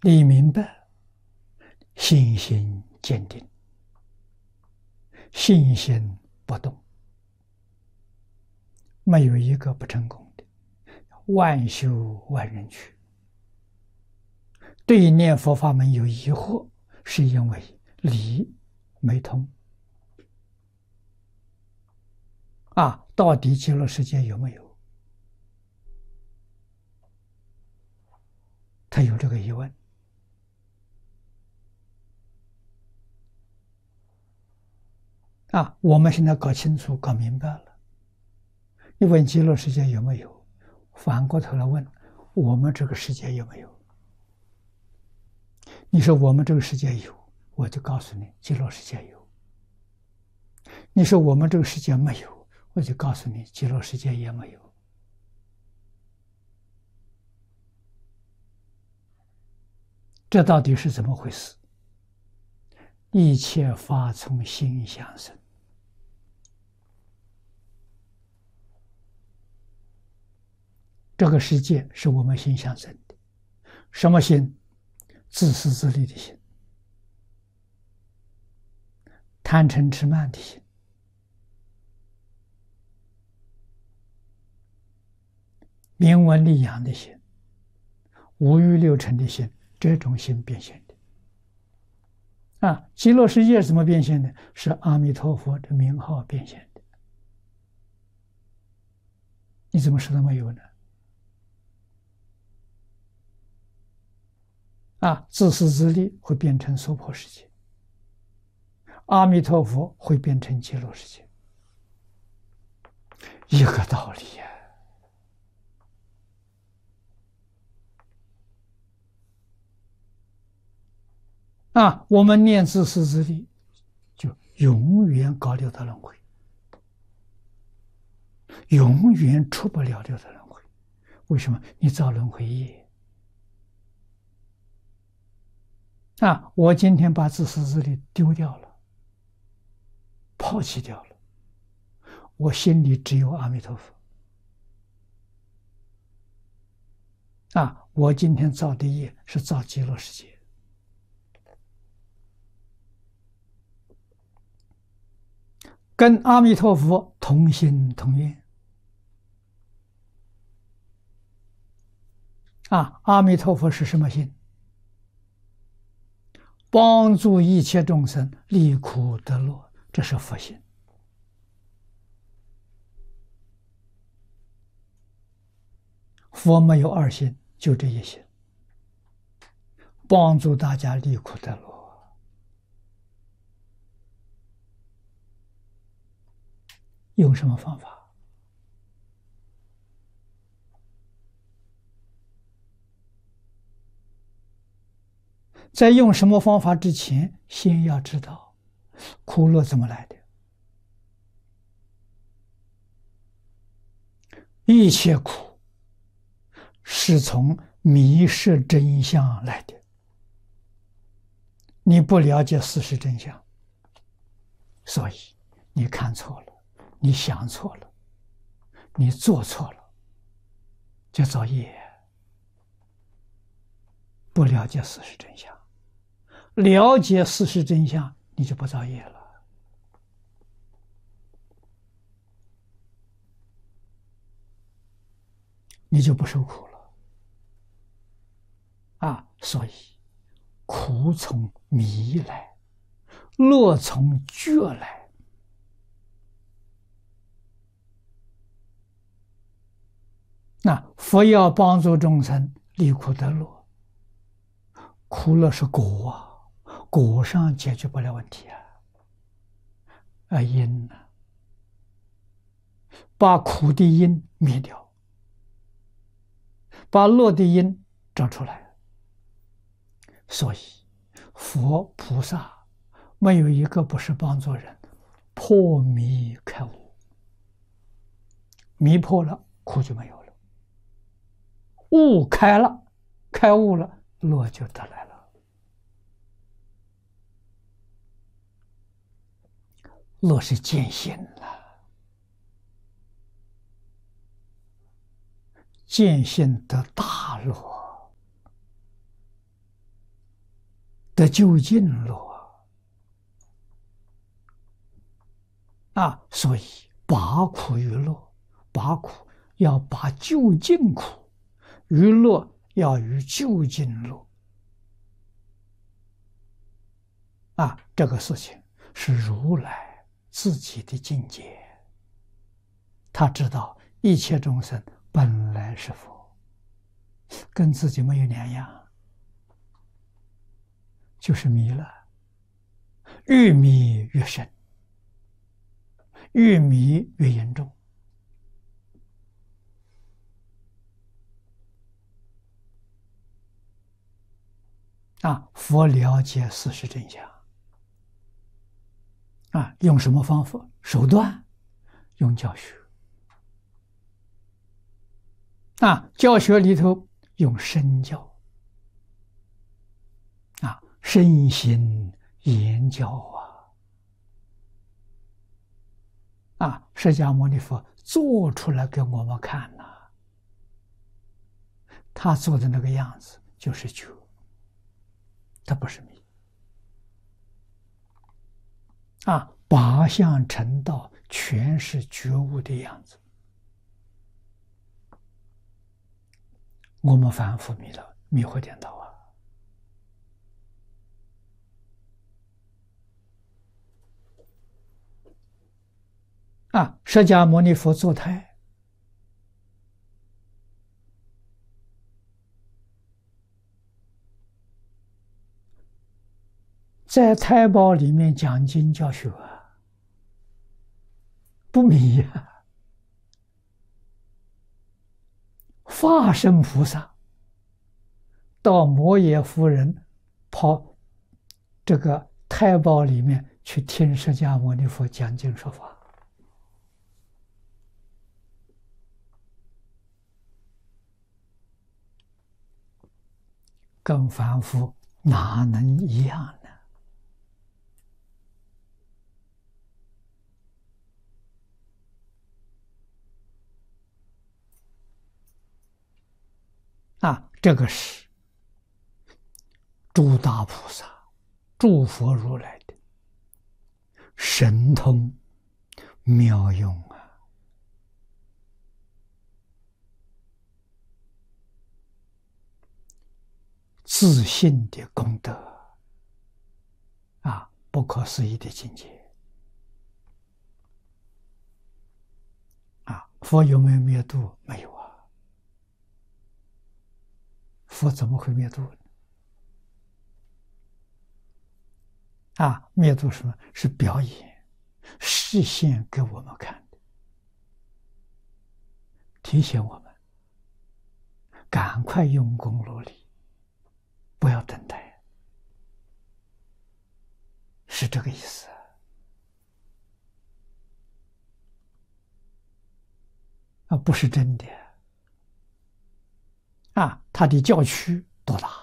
你明白，信心坚定，信心不动，没有一个不成功的。万修万人去。对念佛法门有疑惑，是因为理没通。到底极乐世界有没有？他有这个疑问。我们现在搞清楚、搞明白了。你问极乐世界有没有，反过头来问我们这个世界有没有？你说我们这个世界有，我就告诉你极乐世界有。你说我们这个世界没有，我就告诉你极乐世界也没有。这到底是怎么回事？一切法从心想生。这个世界是我们心想生的。什么心？自私自利的心，贪嗔痴慢的心，名闻利养的心，五欲六尘的心，这种心变现的。极乐世界是怎么变现的？是阿弥陀佛的名号变现的。你怎么说它没有呢？自私自利会变成娑婆世界，阿弥陀佛会变成极乐世界，一个道理呀。我们念自私自利，就永远搞六道轮回，永远出不了六道轮回。为什么？你造轮回业。我今天把自私自利丢掉了，抛弃掉了，我心里只有阿弥陀佛。我今天造的业是造极乐世界，跟阿弥陀佛同心同愿。阿弥陀佛是什么心？帮助一切众生离苦得乐，这是佛心。佛没有二心，就这一心，帮助大家离苦得乐。用什么方法？在用什么方法之前，先要知道苦乐怎么来的。一切苦是从迷失真相来的。你不了解事实真相，所以你看错了，你想错了，你做错了，就造业。不了解事实真相，了解事实真相，你就不造业了。你就不受苦了。所以苦从迷来，乐从觉来。佛要帮助众生离苦得乐，苦乐是果果上解决不了问题因把苦的因灭掉，把乐的因找出来。所以佛菩萨没有一个不是帮助人破迷开悟。迷破了，苦就没有了；悟开了，开悟了，乐就得来了。乐是见性了，见性得大乐。 得究竟乐所以拔苦于乐，拔苦要拔究竟苦，于乐要于究竟乐这个事情是如来自己的境界，他知道一切众生本来是佛，跟自己没有两样，就是迷了，越迷越深，越迷越严重佛了解事实真相用什么方法手段？用教学教学里头用身教身心言教释迦牟尼佛做出来给我们看他做的那个样子就是觉，他不是迷八相成道全是觉悟的样子，我们反复迷了，迷惑颠倒释迦牟尼佛坐胎，在胎胞里面讲经教学不迷化身菩萨到摩耶夫人跑这个胎胞里面去听释迦牟尼佛讲经说法，跟凡夫哪能一样呢？这个是诸大菩萨、诸佛如来的神通妙用自信的功德不可思议的境界佛有没有灭度？没有佛怎么会灭度呢？灭度什么？是表演，示现给我们看的，提醒我们赶快用功努力，不要等待，是这个意思不是真的他的教区多大？